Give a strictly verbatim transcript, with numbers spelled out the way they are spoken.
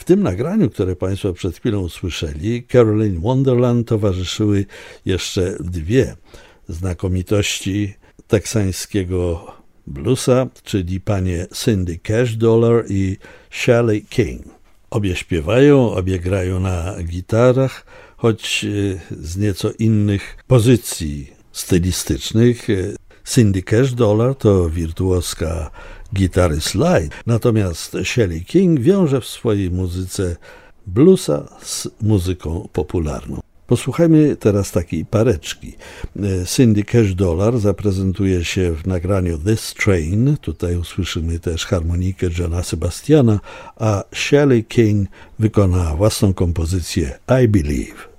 W tym nagraniu, które Państwo przed chwilą usłyszeli, Caroline Wonderland towarzyszyły jeszcze dwie znakomitości teksańskiego bluesa, czyli panie Cindy Cash Dollar i Shelley King. Obie śpiewają, obie grają na gitarach, choć z nieco innych pozycji stylistycznych. Cindy Cash Dollar to wirtuoska gitary slide, natomiast Shelley King wiąże w swojej muzyce bluesa z muzyką popularną. Posłuchajmy teraz takiej pareczki. Cindy Cash Dollar zaprezentuje się w nagraniu This Train, tutaj usłyszymy też harmonikę Johna Sebastiana, a Shelley King wykona własną kompozycję I Believe.